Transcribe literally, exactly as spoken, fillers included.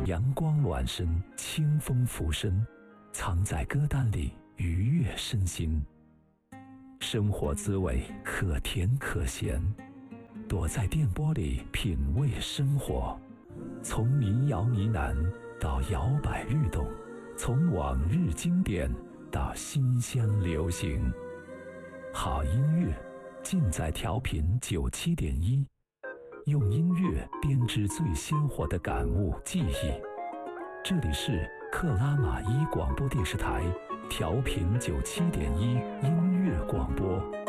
阳光暖身，清风拂身，藏在歌单里，愉悦身心。生活滋味可甜可咸，躲在电波里品味生活。从民谣呢喃到摇摆律动，从往日经典到新乡流行，好音乐尽在调频九七点一，用音乐编织最鲜活的感悟记忆。这里是克拉玛依广播电视台调频九七点一音乐广播。